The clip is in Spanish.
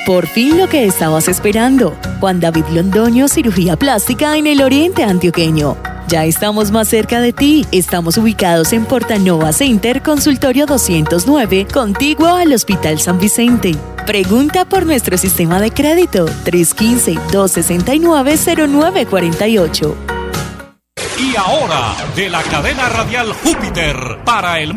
Por fin lo que estabas esperando. Juan David Londoño, cirugía plástica en el oriente antioqueño. Ya estamos más cerca de ti. Estamos ubicados en Portanova Center, Consultorio 209, contiguo al Hospital San Vicente. Pregunta por nuestro sistema de crédito 315-269-0948. Y ahora, de la cadena radial Júpiter para el